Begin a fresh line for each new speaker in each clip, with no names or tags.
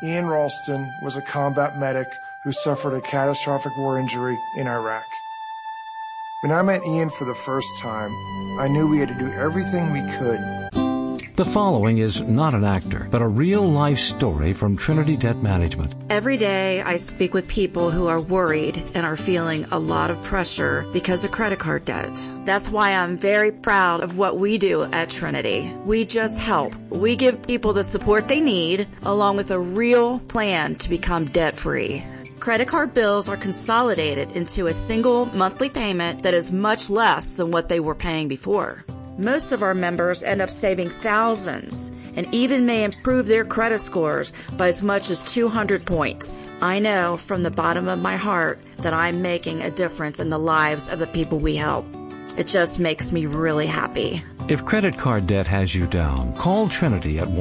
Ian Ralston was a combat medic who suffered a catastrophic war injury in Iraq. When I met Ian for the first time, I knew we had to do everything we could.
The following is not an actor, but a real-life story from Trinity Debt Management.
Every day I speak with people who are worried and are feeling a lot of pressure because of credit card debt. That's why I'm very proud of what we do at Trinity. We just help. We give people the support they need, along with a real plan to become debt-free. Credit card bills are consolidated into a single monthly payment that is much less than what they were paying before. Most of our members end up saving thousands and even may improve their credit scores by as much as 200 points. I know from the bottom of my heart that I'm making a difference in the lives of the people we help. It just makes me really happy.
If credit card debt has you down, call Trinity at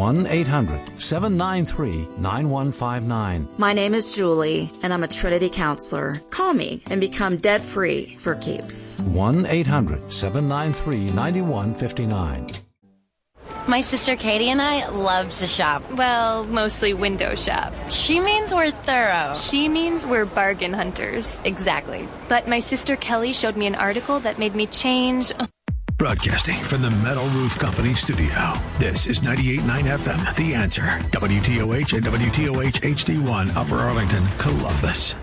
1-800-793-9159.
My name is Julie, and I'm a Trinity counselor. Call me and become debt-free for keeps.
1-800-793-9159.
My sister Katie and I love to shop. Well, mostly window shop. She means we're thorough. She means we're bargain hunters. Exactly. But my sister Kelly showed me an article that made me change.
Broadcasting from the Metal Roof Company studio, this is 98.9 FM, The Answer, WTOH and WTOH HD1, Upper Arlington, Columbus.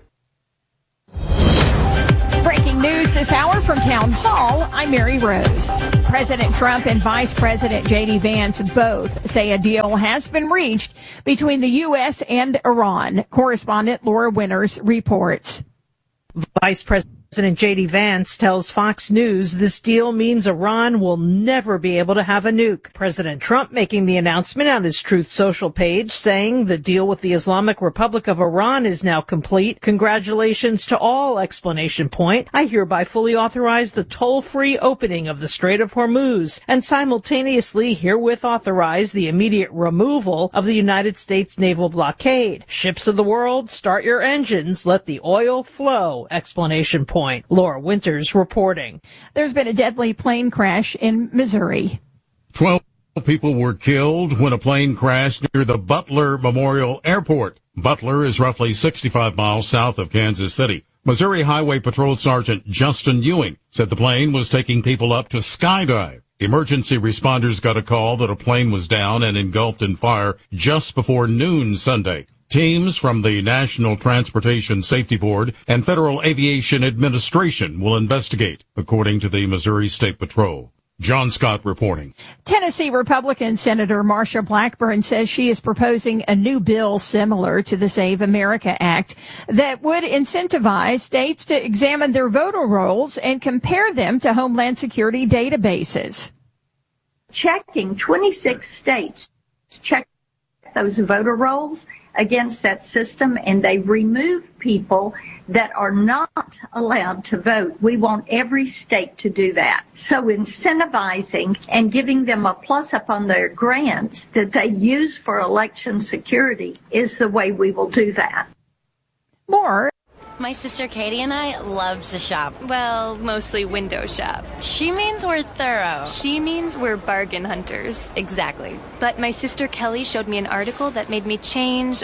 Breaking news this hour from Town Hall, I'm Mary Rose. President Trump and Vice President J.D. Vance both say a deal has been reached between the U.S. and Iran. Correspondent Laura Winters reports.
Vice President J.D. Vance tells Fox News this deal means Iran will never be able to have a nuke. President Trump making the announcement on his Truth Social page, saying the deal with the Islamic Republic of Iran is now complete. Congratulations to all! Exclamation point. I hereby fully authorize the toll-free opening of the Strait of Hormuz and simultaneously herewith authorize the immediate removal of the United States naval blockade. Ships of the world, start your engines. Let the oil flow! Exclamation point. Laura Winters reporting.
There's been a deadly plane crash in Missouri.
12 people were killed when a plane crashed near the Butler Memorial Airport. Butler is roughly 65 miles south of Kansas City. Missouri Highway Patrol Sergeant Justin Ewing said the plane was taking people up to skydive. Emergency responders got a call that a plane was down and engulfed in fire just before noon Sunday. Teams from the National Transportation Safety Board and Federal Aviation Administration will investigate, according to the Missouri State Patrol. John Scott reporting.
Tennessee Republican Senator Marsha Blackburn says she is proposing a new bill similar to the Save America Act that would incentivize states to examine their voter rolls and compare them to Homeland Security databases.
Checking 26 states check those voter rolls against that system, and they remove people that are not allowed to vote. We want every state to do that. So incentivizing and giving them a plus up on their grants that they use for election security is the way we will do that.
More.
My sister Katie and I love to shop. Well, mostly window shop. She means we're thorough. She means we're bargain hunters. Exactly. But my sister Kelly showed me an article that made me change.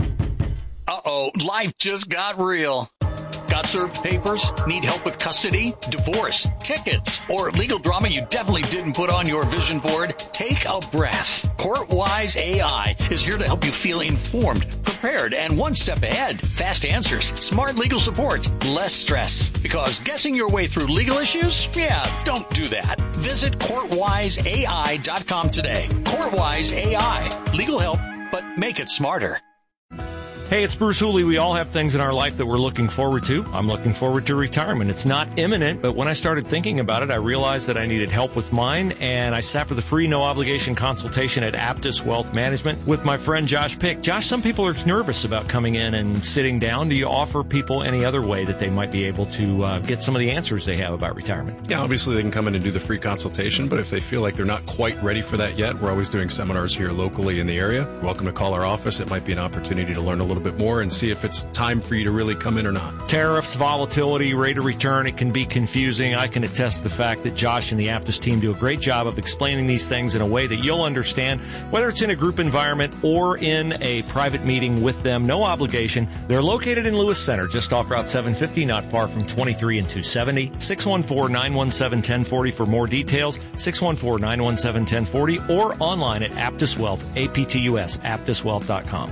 Uh-oh, life just got real. Got served papers? Need help with custody, divorce, tickets, or legal drama you definitely didn't put on your vision board? Take a breath. CourtWise AI is here to help you feel informed, prepared, and one step ahead. Fast answers, smart legal support, less stress. Because guessing your way through legal issues? Yeah, don't do that. Visit CourtWiseAI.com today. CourtWise AI. Legal help, but make it smarter.
Hey, it's Bruce Hooley. We all have things in our life that we're looking forward to. I'm looking forward to retirement. It's not imminent, but when I started thinking about it, I realized that I needed help with mine, and I sat for the free, no-obligation consultation at Aptus Wealth Management with my friend Josh Pick. Josh, some people are nervous about coming in and sitting down. Do you offer people any other way that they might be able to get some of the answers they have about retirement?
Yeah, obviously they can come in and do the free consultation, but if they feel like they're not quite ready for that yet, we're always doing seminars here locally in the area. You're welcome to call our office. It might be an opportunity to learn a little bit more and see if it's time for you to really come in or not.
Tariffs, volatility, rate of return, it can be confusing. I can attest to the fact that Josh and the Aptus team do a great job of explaining these things in a way that you'll understand, whether it's in a group environment or in a private meeting with them. No obligation. They're located in Lewis Center, just off Route 750, not far from 23 and 270. 614-917-1040 for more details. 614-917-1040 or online at Aptus Wealth, APTUS, aptuswealth.com.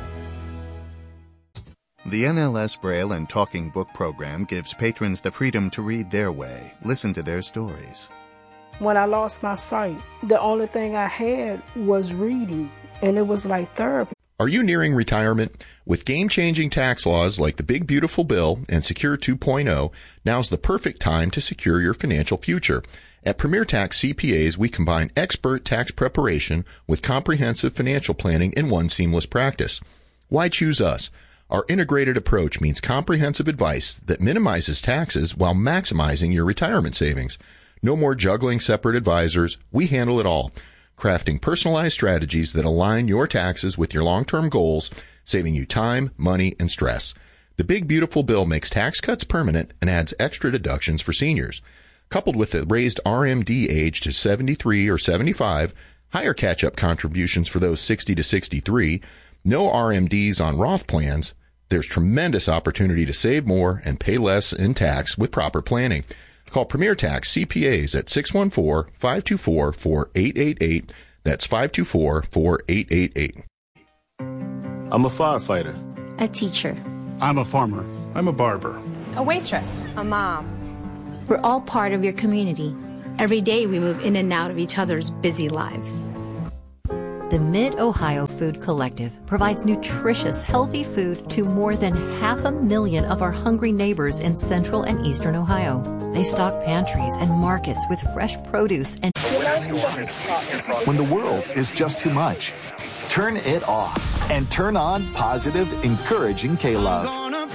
The NLS Braille and Talking Book program gives patrons the freedom to read their way, listen to their stories.
When I lost my sight, the only thing I had was reading, and it was like therapy.
Are you nearing retirement? With game-changing tax laws like the Big Beautiful Bill and Secure 2.0, now's the perfect time to secure your financial future. At Premier Tax CPAs, we combine expert tax preparation with comprehensive financial planning in one seamless practice. Why choose us? Our integrated approach means comprehensive advice that minimizes taxes while maximizing your retirement savings. No more juggling separate advisors. We handle it all, crafting personalized strategies that align your taxes with your long-term goals, saving you time, money, and stress. The Big Beautiful Bill makes tax cuts permanent and adds extra deductions for seniors. Coupled with the raised RMD age to 73 or 75, higher catch-up contributions for those 60 to 63, no RMDs on Roth plans, there's tremendous opportunity to save more and pay less in tax with proper planning. Call Premier Tax CPAs at 614-524-4888. That's 524-4888.
I'm a firefighter.
A teacher.
I'm a farmer. I'm a barber.
A waitress. A mom.
We're all part of your community. Every day we move in and out of each other's busy lives.
The Mid-Ohio Food Collective provides nutritious, healthy food to more than 500,000 of our hungry neighbors in central and eastern Ohio. They stock pantries and markets with fresh produce and...
When the world is just too much, turn it off and turn on positive, encouraging K-Love.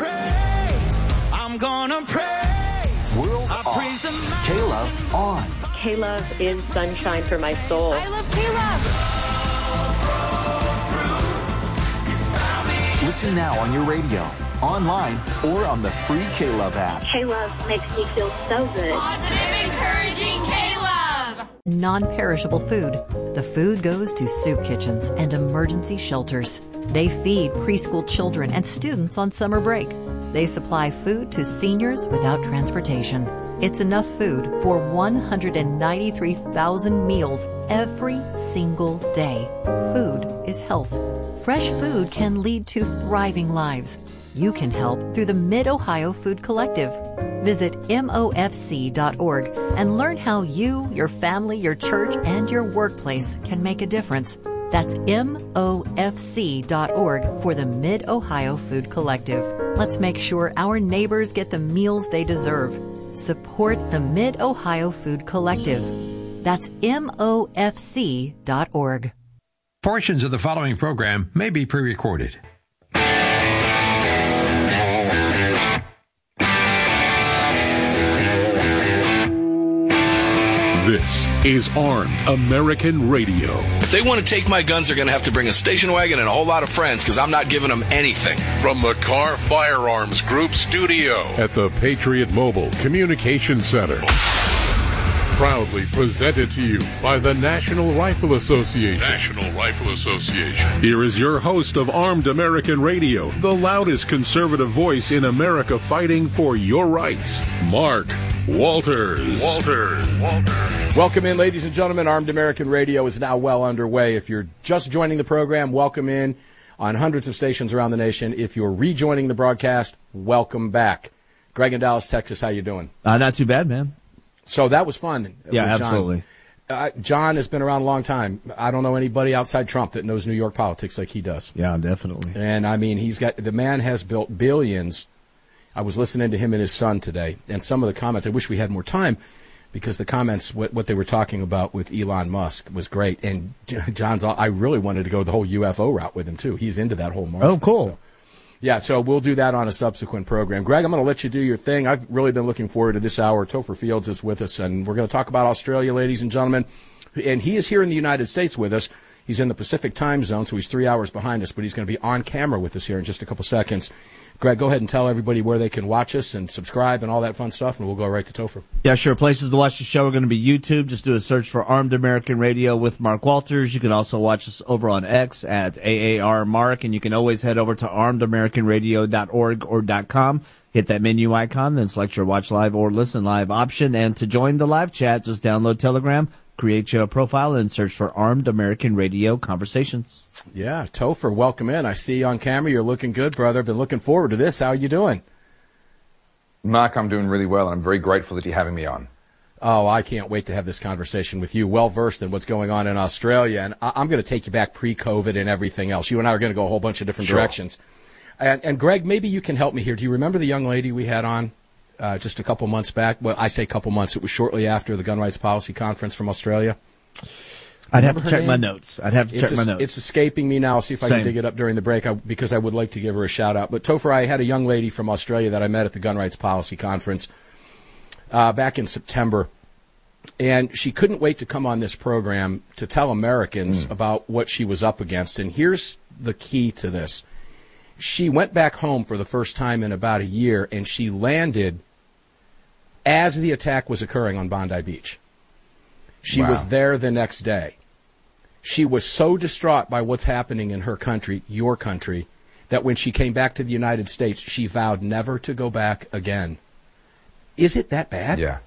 I'm gonna praise.
World off. K-Love on.
K-Love is sunshine for my soul.
I love K-Love.
Listen now on your radio, online, or on the free K-Love app.
K-Love makes me feel so good.
Positive, encouraging K-Love.
Non-perishable food. The food goes to soup kitchens and emergency shelters. They feed preschool children and students on summer break. They supply food to seniors without transportation. It's enough food for 193,000 meals every single day. Food is health. Fresh food can lead to thriving lives. You can help through the Mid-Ohio Food Collective. Visit MOFC.org and learn how you, your family, your church, and your workplace can make a difference. That's MOFC.org for the Mid-Ohio Food Collective. Let's make sure our neighbors get the meals they deserve. Support the Mid-Ohio Food Collective. That's MOFC.org.
Portions of the following program may be pre-recorded.
This is Armed American Radio.
If they want to take my guns, they're going to have to bring a station wagon and a whole lot of friends, because I'm not giving them anything.
From the Carr Firearms Group studio at the Patriot Mobile Communication Center. Proudly presented to you by the National Rifle Association. National Rifle Association. Here is your host of Armed American Radio, the loudest conservative voice in America fighting for your rights, Mark Walters.
Welcome in, ladies and gentlemen. Armed American Radio is now well underway. If you're just joining the program, welcome in on hundreds of stations around the nation. If you're rejoining the broadcast, welcome back. Greg in Dallas, Texas, how you doing?
Not too bad, man.
So that was fun.
Yeah, absolutely.
John has been around a long time. I don't know anybody outside Trump that knows New York politics like he does.
Yeah, definitely.
And I mean, the man has built billions. I was listening to him and his son today, and some of the comments, I wish we had more time, because the comments, what they were talking about with Elon Musk was great. And I really wanted to go the whole UFO route with him, too. He's into that whole Mars thing.
Cool.
So. Yeah, so we'll do that on a subsequent program. Greg, I'm going to let you do your thing. I've really been looking forward to this hour. Topher Fields is with us, and we're going to talk about Australia, ladies and gentlemen. And he is here in the United States with us. He's in the Pacific time zone, so he's 3 hours behind us, but he's going to be on camera with us here in just a couple seconds. Greg, go ahead and tell everybody where they can watch us and subscribe and all that fun stuff, and we'll go right to Topher.
Yeah, sure. Places to watch the show are going to be YouTube. Just do a search for Armed American Radio with Mark Walters. You can also watch us over on X at AARMark, and you can always head over to armedamericanradio.org or .com. Hit that menu icon, then select your watch live or listen live option. And to join the live chat, just download Telegram, create your profile, and search for Armed American Radio Conversations.
Yeah, Topher, welcome in. I see you on camera. You're looking good, brother. Been looking forward to this. How are you doing?
Mark, I'm doing really well, and I'm very grateful that you're having me on.
Oh, I can't wait to have this conversation with you. Well-versed in what's going on in Australia, and I'm going to take you back pre-COVID and everything else. You and I are going to go a whole bunch of different directions. And Greg, maybe you can help me here. Do you remember the young lady we had on just a couple months back? Well, I say couple months. It was shortly after the Gun Rights Policy Conference from Australia.
I'd have to check my notes. It's
escaping me now. I'll see if I can dig it up during the break because I would like to give her a shout-out. But, Topher, I had a young lady from Australia that I met at the Gun Rights Policy Conference back in September. And she couldn't wait to come on this program to tell Americans about what she was up against. And here's the key to this. She went back home for the first time in about a year, and she landed as the attack was occurring on Bondi Beach. She was there the next day. She was so distraught by what's happening in her country, your country, that when she came back to the United States, she vowed never to go back again. Is it that bad?
Yeah.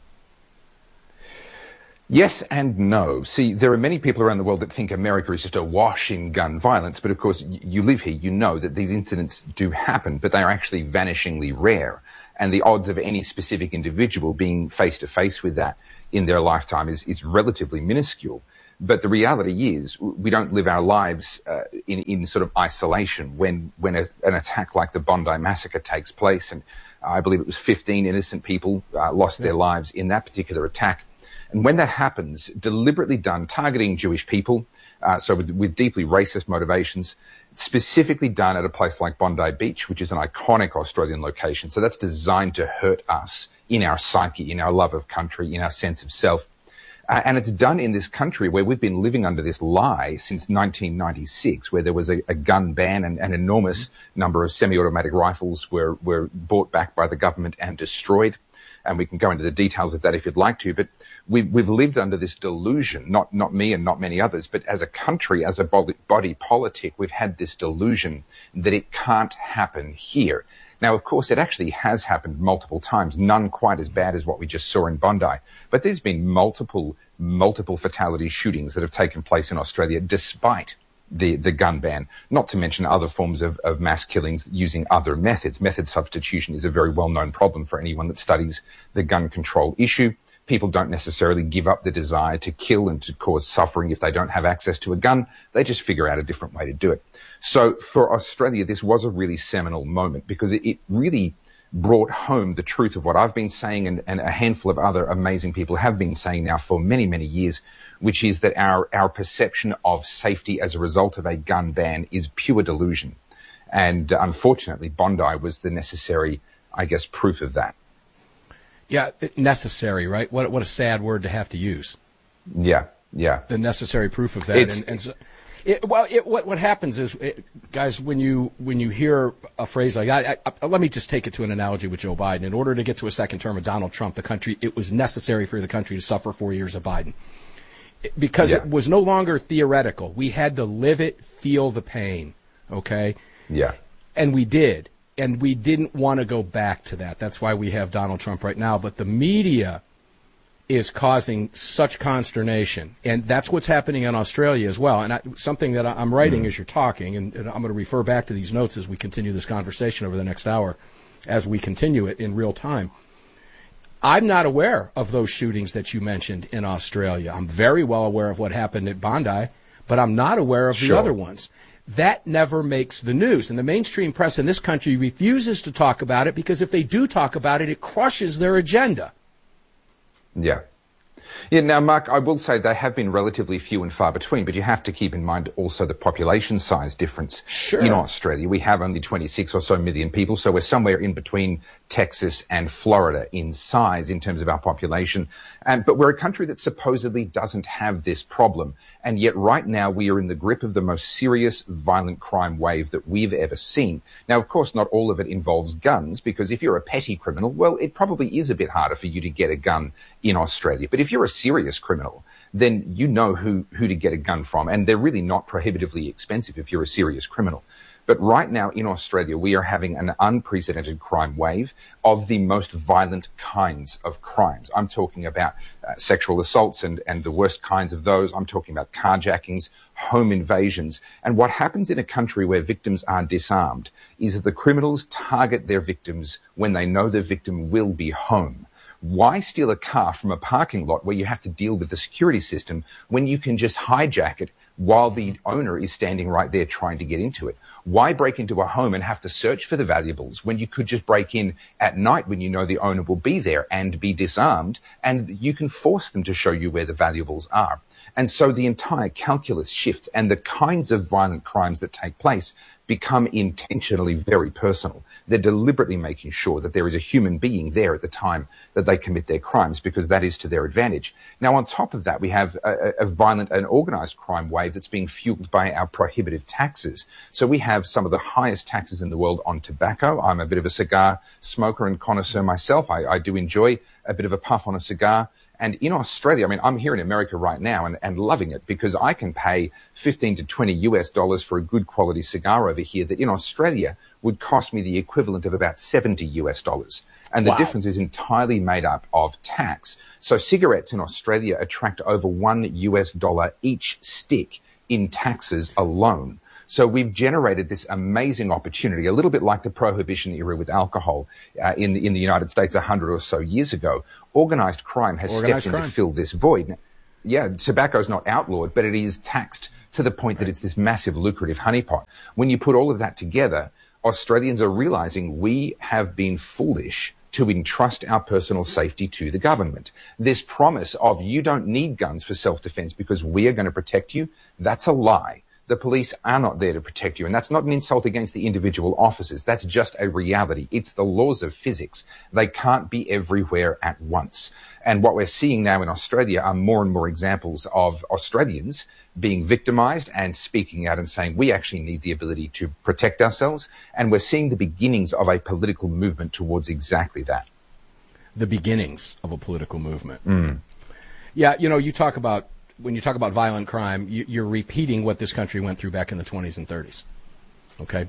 Yes and no. See, there are many people around the world that think America is just awash in gun violence, but of course, you live here, you know that these incidents do happen, but they are actually vanishingly rare. And the odds of any specific individual being face-to-face with that in their lifetime is relatively minuscule. But the reality is, we don't live our lives in sort of isolation when an attack like the Bondi massacre takes place. And I believe it was 15 innocent people lost their lives in that particular attack. And when that happens, deliberately done, targeting Jewish people, so with deeply racist motivations, specifically done at a place like Bondi Beach, which is an iconic Australian location. So that's designed to hurt us in our psyche, in our love of country, in our sense of self. And it's done in this country where we've been living under this lie since 1996, where there was a gun ban and an enormous number of semi-automatic rifles were bought back by the government and destroyed. And we can go into the details of that if you'd like to, but we've lived under this delusion, not me and not many others, but as a country, as a body politic, we've had this delusion that it can't happen here. Now, of course, it actually has happened multiple times, none quite as bad as what we just saw in Bondi, but there's been multiple fatality shootings that have taken place in Australia despite the gun ban, not to mention other forms of mass killings using other methods. Method substitution is a very well-known problem for anyone that studies the gun control issue. People don't necessarily give up the desire to kill and to cause suffering if they don't have access to a gun. They just figure out a different way to do it. So for Australia, this was a really seminal moment because it really brought home the truth of what I've been saying and a handful of other amazing people have been saying now for many, many years, which is that our perception of safety as a result of a gun ban is pure delusion. And unfortunately, Bondi was the necessary, I guess, proof of that.
Yeah, necessary, right? What a sad word to have to use.
Yeah, yeah.
The necessary proof of that. What happens is, guys, when you hear a phrase like that, let me just take it to an analogy with Joe Biden. In order to get to a second term of Donald Trump, it was necessary for the country to suffer 4 years of Biden. Because it was no longer theoretical. We had to live it, feel the pain, okay?
Yeah.
And we did. And we didn't want to go back to that. That's why we have Donald Trump right now. But the media is causing such consternation. And that's what's happening in Australia as well. And something that I'm writing as you're talking, and I'm going to refer back to these notes as we continue this conversation over the next hour, as we continue it in real time. I'm not aware of those shootings that you mentioned in Australia. I'm very well aware of what happened at Bondi, but I'm not aware of the other ones. That never makes the news. And the mainstream press in this country refuses to talk about it because if they do talk about it, it crushes their agenda.
Yeah. Yeah, now, Mark, I will say they have been relatively few and far between, but you have to keep in mind also the population size difference.
Sure.
In Australia. We have only 26 or so million people, so we're somewhere in between Texas and Florida in size in terms of our population. But we're a country that supposedly doesn't have this problem. And yet right now we are in the grip of the most serious violent crime wave that we've ever seen. Now, of course, not all of it involves guns, because if you're a petty criminal, well, it probably is a bit harder for you to get a gun in Australia. But if you're a serious criminal, then you know who to get a gun from. And they're really not prohibitively expensive if you're a serious criminal. But right now in Australia, we are having an unprecedented crime wave of the most violent kinds of crimes. I'm talking about sexual assaults and the worst kinds of those. I'm talking about carjackings, home invasions. And what happens in a country where victims are disarmed is that the criminals target their victims when they know the victim will be home. Why steal a car from a parking lot where you have to deal with the security system when you can just hijack it while the owner is standing right there trying to get into it? Why break into a home and have to search for the valuables when you could just break in at night when you know the owner will be there and be disarmed, and you can force them to show you where the valuables are? And so the entire calculus shifts, and the kinds of violent crimes that take place become intentionally very personal. They're deliberately making sure that there is a human being there at the time that they commit their crimes, because that is to their advantage. Now, on top of that, we have a violent and organized crime wave that's being fueled by our prohibitive taxes. So we have some of the highest taxes in the world on tobacco. I'm a bit of a cigar smoker and connoisseur myself. I do enjoy a bit of a puff on a cigar. And in Australia, I mean, I'm here in America right now and loving it, because I can pay $15 to $20 for a good quality cigar over here that in Australia would cost me the equivalent of about $70. And the difference is entirely made up of tax. So cigarettes in Australia attract over $1 each stick in taxes alone. So we've generated this amazing opportunity, a little bit like the Prohibition era with alcohol in the United States 100 or so years ago. Organized crime has stepped in to fill this void. Now, yeah, tobacco's not outlawed, but it is taxed to the point that it's this massive lucrative honeypot. When you put all of that together, Australians are realizing we have been foolish to entrust our personal safety to the government. This promise of you don't need guns for self-defense because we are going to protect you, that's a lie. The police are not there to protect you, and that's not an insult against the individual officers. That's just a reality. It's the laws of physics. They can't be everywhere at once. And what we're seeing now in Australia are more and more examples of Australians being victimized and speaking out and saying, we actually need the ability to protect ourselves. And we're seeing the beginnings of a political movement towards exactly that.
The beginnings of a political movement. Mm. Yeah, you know, when you talk about violent crime, you're repeating what this country went through back in the 20s and 30s. Okay?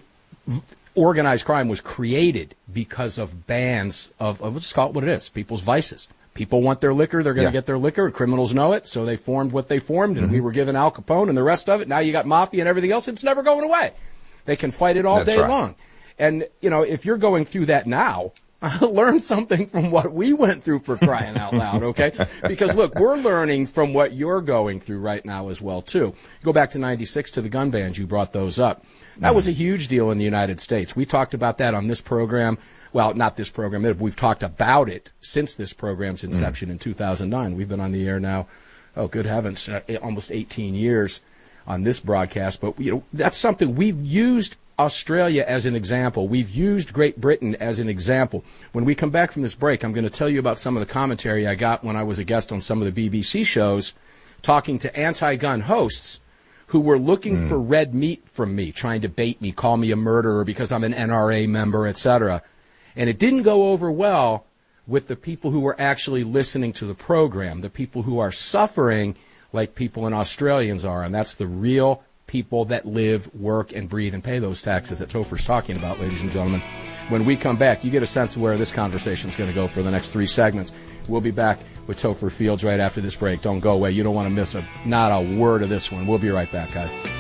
Organized crime was created because of bands of, let's call it what it is, people's vices. People want their liquor, they're going to get their liquor, and criminals know it, so they formed what they formed, and we were given Al Capone and the rest of it. Now you got mafia and everything else. It's never going away. They can fight it all day long. And, you know, if you're going through that now, learn something from what we went through, for crying out loud, okay? Because, look, we're learning from what you're going through right now as well, too. Go back to 96 to the gun bans. You brought those up. That was a huge deal in the United States. We talked about that on this program. Well, not this program. We've talked about it since this program's inception in 2009. We've been on the air now, oh, good heavens, almost 18 years on this broadcast. But, you know, that's something we've used Australia as an example. We've used Great Britain as an example. When we come back from this break, I'm going to tell you about some of the commentary I got when I was a guest on some of the BBC shows talking to anti-gun hosts who were looking for red meat from me, trying to bait me, call me a murderer because I'm an NRA member, etc. And it didn't go over well with the people who were actually listening to the program, the people who are suffering like people in Australians are, and that's the real people that live, work, and breathe and pay those taxes that Topher's talking about, ladies and gentlemen. When we come back, you get a sense of where this conversation is going to go for the next 3 segments. We'll be back with Topher Fields right after this break. Don't go away. You don't want to miss not a word of this one. We'll be right back, guys.